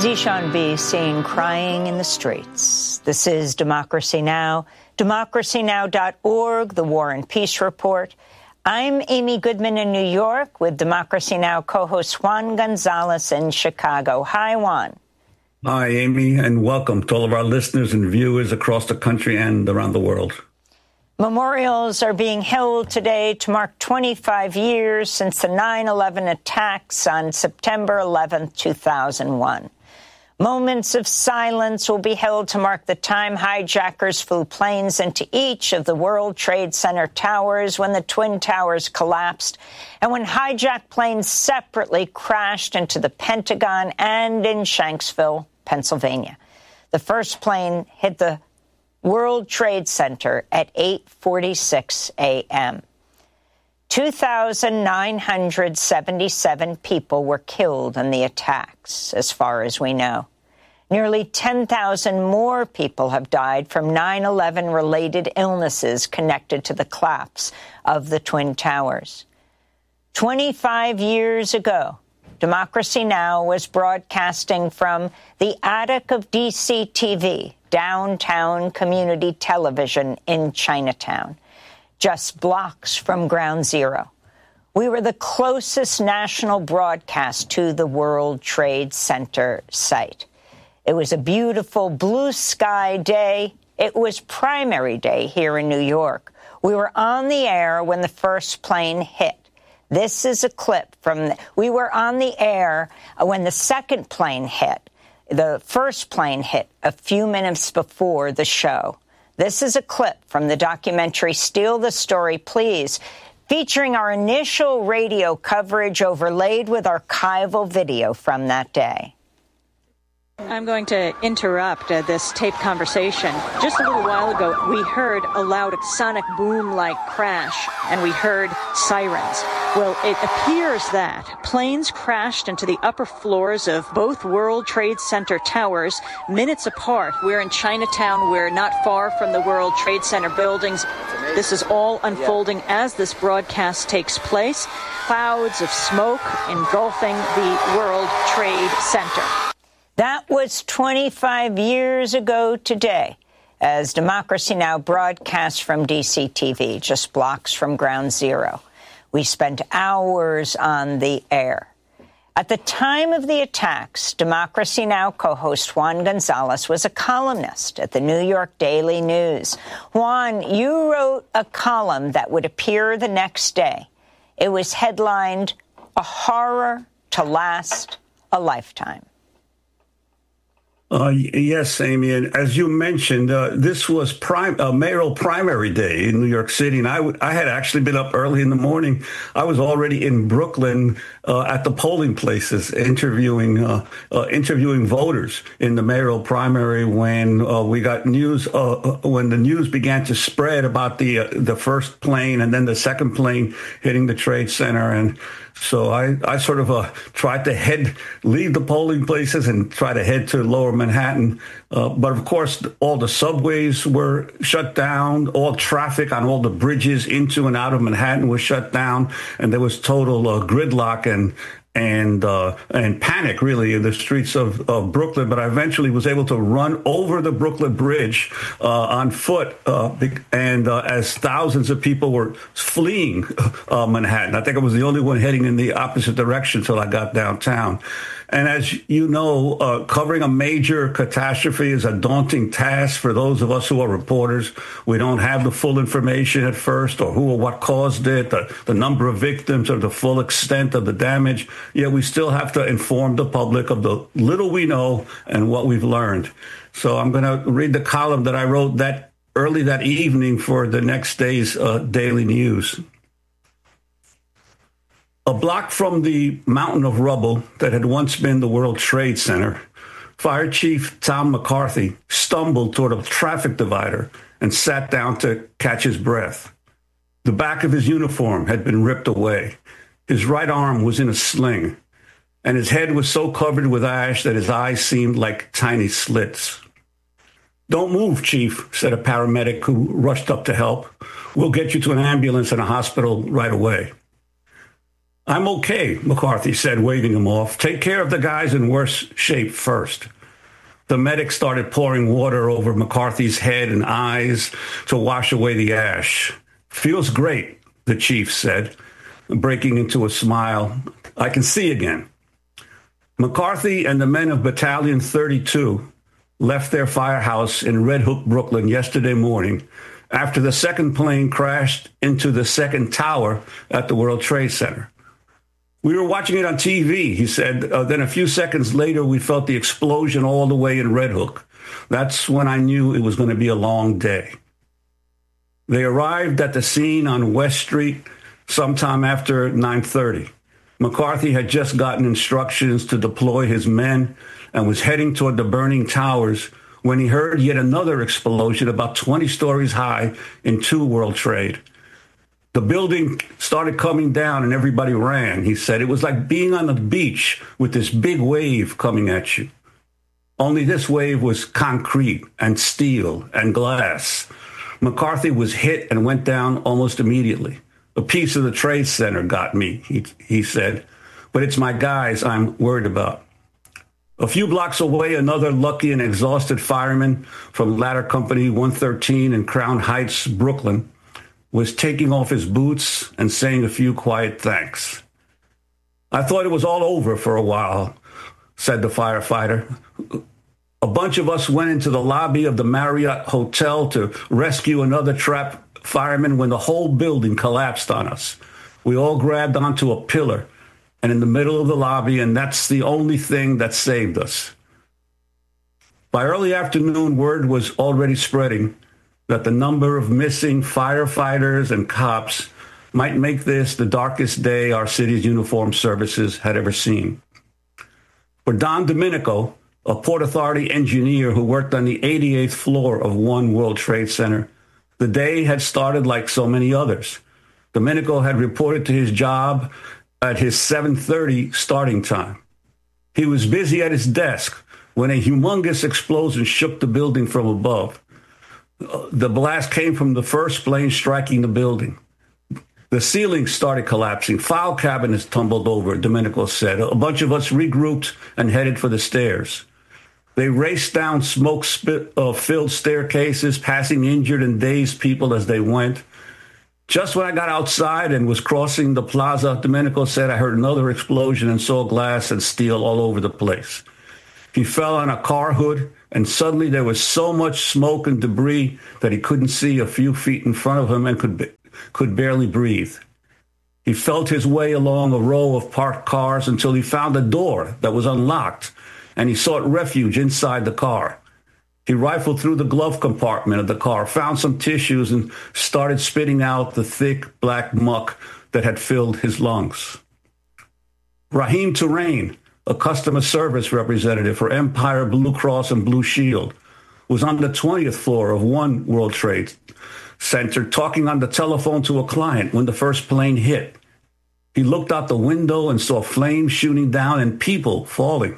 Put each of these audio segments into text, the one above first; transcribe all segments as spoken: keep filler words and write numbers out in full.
Zishan be seen crying in the streets. This is Democracy Now!, democracy now dot org, the War and Peace Report. I'm Amy Goodman in New York with Democracy Now! Co-host Juan Gonzalez in Chicago. Hi, Juan. Hi, Amy, and welcome to all of our listeners and viewers across the country and around the world. Memorials are being held today to mark twenty-five years since the nine eleven attacks on September eleventh, two thousand one. Moments of silence will be held to mark the time hijackers flew planes into each of the World Trade Center towers when the Twin Towers collapsed, and when hijacked planes separately crashed into the Pentagon and in Shanksville, Pennsylvania. The first plane hit the World Trade Center at eight forty-six a.m. two thousand nine hundred seventy-seven people were killed in the attacks, as far as we know. Nearly ten thousand more people have died from nine eleven-related illnesses connected to the collapse of the Twin Towers. twenty-five years ago, Democracy Now! Was broadcasting from the attic of D C T V, downtown community television in Chinatown, just blocks from Ground Zero. We were the closest national broadcast to the World Trade Center site. It was a beautiful blue sky day. It was primary day here in New York. We were on the air when the first plane hit. This is a clip from the, we were on the air when the second plane hit. The first plane hit a few minutes before the show. This is a clip from the documentary Steal the Story, Please, featuring our initial radio coverage overlaid with archival video from that day. I'm going to interrupt uh, this taped conversation. Just a little while ago, we heard a loud sonic boom-like crash, and we heard sirens. Well, it appears that planes crashed into the upper floors of both World Trade Center towers minutes apart. We're in Chinatown. We're not far from the World Trade Center buildings. This is all unfolding as this broadcast takes place. Clouds of smoke engulfing the World Trade Center. That was twenty-five years ago today, as Democracy Now! Broadcast from D C T V, just blocks from Ground Zero. We spent hours on the air. At the time of the attacks, Democracy Now! Co-host Juan Gonzalez was a columnist at the New York Daily News. Juan, you wrote a column that would appear the next day. It was headlined, "A Horror to Last a Lifetime." Uh, yes, Amy, and as you mentioned, uh, this was prime, uh, mayoral primary day in New York City, and I, w- I had actually been up early in the morning. I was already in Brooklyn uh, at the polling places, interviewing uh, uh, interviewing voters in the mayoral primary when uh, we got news, uh, when the news began to spread about the uh, the first plane and then the second plane hitting the Trade Center. And so I, I sort of uh, tried to head, leave the polling places and try to head to Lower Manhattan. Uh, but of course, all the subways were shut down. All traffic on all the bridges into and out of Manhattan was shut down. And there was total uh, gridlock and and uh, and panic, really, in the streets of, of Brooklyn. But I eventually was able to run over the Brooklyn Bridge uh, on foot, uh, and uh, as thousands of people were fleeing uh, Manhattan. I think I was the only one heading in the opposite direction until I got downtown. And as you know, uh, covering a major catastrophe is a daunting task for those of us who are reporters. We don't have the full information at first, or who or what caused it, the, the number of victims, or the full extent of the damage. Yet we still have to inform the public of the little we know and what we've learned. So I'm going to read the column that I wrote that early that evening for the next day's uh, Daily News. A block from the mountain of rubble that had once been the World Trade Center, Fire Chief Tom McCarthy stumbled toward a traffic divider and sat down to catch his breath. The back of his uniform had been ripped away. His right arm was in a sling, and his head was so covered with ash that his eyes seemed like tiny slits. "Don't move, Chief," said a paramedic who rushed up to help. "We'll get you to an ambulance and a hospital right away." I'm okay, McCarthy said, waving him off. Take care of the guys in worse shape first. The medic started pouring water over McCarthy's head and eyes to wash away the ash. Feels great, the chief said, breaking into a smile. I can see again. McCarthy and the men of Battalion thirty-two left their firehouse in Red Hook, Brooklyn yesterday morning after the second plane crashed into the second tower at the World Trade Center. We were watching it on T V, he said. Uh, then a few seconds later, we felt the explosion all the way in Red Hook. That's when I knew it was going to be a long day. They arrived at the scene on West Street sometime after nine thirty. McCarthy had just gotten instructions to deploy his men and was heading toward the burning towers when he heard yet another explosion about twenty stories high in two World Trade. The building started coming down and everybody ran, he said. It was like being on the beach with this big wave coming at you. Only this wave was concrete and steel and glass. McCarthy was hit and went down almost immediately. A piece of the Trade Center got me, he, he said, but it's my guys I'm worried about. A few blocks away, another lucky and exhausted fireman from Ladder Company one thirteen in Crown Heights, Brooklyn, was taking off his boots and saying a few quiet thanks. I thought it was all over for a while, said the firefighter. A bunch of us went into the lobby of the Marriott Hotel to rescue another trapped fireman when the whole building collapsed on us. We all grabbed onto a pillar and in the middle of the lobby, and that's the only thing that saved us. By early afternoon, word was already spreading that the number of missing firefighters and cops might make this the darkest day our city's uniformed services had ever seen. For Don Domenico, a Port Authority engineer who worked on the eighty-eighth floor of One World Trade Center, the day had started like so many others. Domenico had reported to his job at his seven thirty starting time. He was busy at his desk when a humongous explosion shook the building from above. The blast came from the first plane striking the building. The ceiling started collapsing. File cabinets tumbled over, Domenico said. A bunch of us regrouped and headed for the stairs. They raced down smoke-filled staircases, passing injured and dazed people as they went. Just when I got outside and was crossing the plaza, Domenico said, I heard another explosion and saw glass and steel all over the place. He fell on a car hood, and suddenly there was so much smoke and debris that he couldn't see a few feet in front of him and could could barely breathe. He felt his way along a row of parked cars until he found a door that was unlocked, and he sought refuge inside the car. He rifled through the glove compartment of the car, found some tissues, and started spitting out the thick black muck that had filled his lungs. Raheem Touraine, a customer service representative for Empire Blue Cross and Blue Shield, was on the twentieth floor of One World Trade Center talking on the telephone to a client when the first plane hit. He looked out the window and saw flames shooting down and people falling.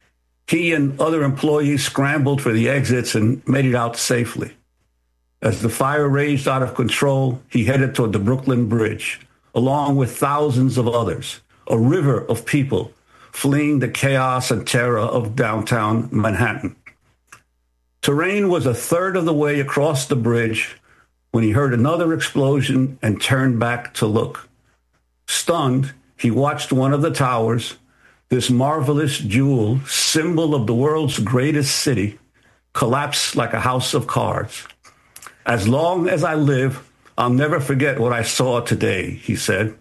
He and other employees scrambled for the exits and made it out safely. As the fire raged out of control, he headed toward the Brooklyn Bridge, along with thousands of others, a river of people fleeing the chaos and terror of downtown Manhattan. Touraine was a third of the way across the bridge when he heard another explosion and turned back to look. Stunned, he watched one of the towers, this marvelous jewel, symbol of the world's greatest city, collapse like a house of cards. As long as I live, I'll never forget what I saw today, he said.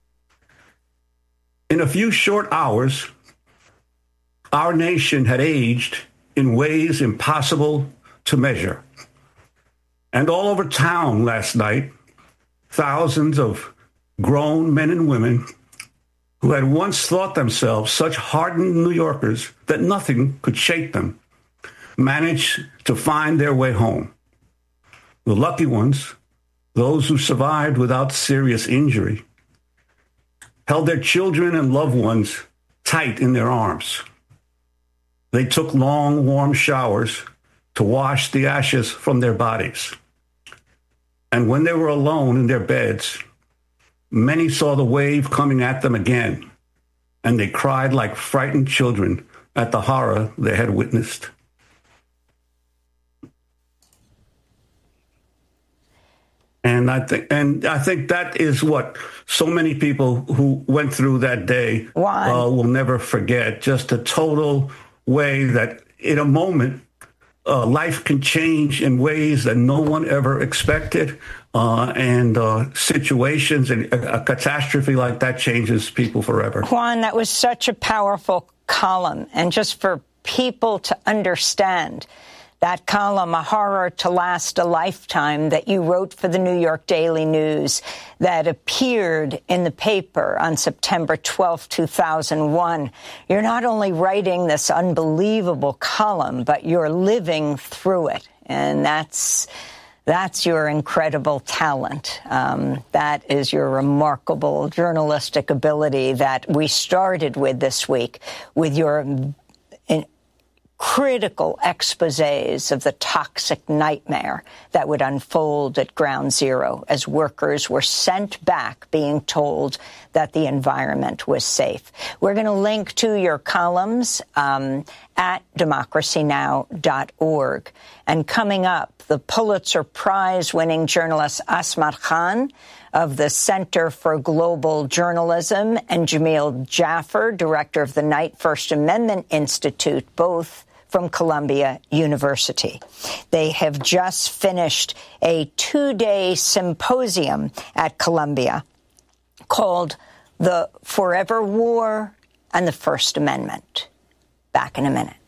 In a few short hours, our nation had aged in ways impossible to measure. And all over town last night, thousands of grown men and women who had once thought themselves such hardened New Yorkers that nothing could shake them, managed to find their way home. The lucky ones, those who survived without serious injury, held their children and loved ones tight in their arms. They took long, warm showers to wash the ashes from their bodies. And when they were alone in their beds, Many saw the wave coming at them again, and they cried like frightened children at the horror they had witnessed. And I think, and I think that is what so many people who went through that day uh, will never forget. Just a total way that, in a moment, uh, life can change in ways that no one ever expected, uh, and uh, situations and a, a catastrophe like that changes people forever. Juan, that was such a powerful column, and just for people to understand. That column, A Horror to Last a Lifetime, that you wrote for the New York Daily News, that appeared in the paper on September twelfth, two thousand one. You're not only writing this unbelievable column, but you're living through it. And that's that's your incredible talent. Um, that is your remarkable journalistic ability that we started with this week, with your in, critical exposés of the toxic nightmare that would unfold at Ground Zero as workers were sent back being told that the environment was safe. We're going to link to your columns um, at democracy now dot org. And coming up, the Pulitzer Prize-winning journalist Asmat Khan of the Center for Global Journalism, and Jamil Jaffer, director of the Knight First Amendment Institute, both from Columbia University. They have just finished a two-day symposium at Columbia called The Forever War and the First Amendment. Back in a minute.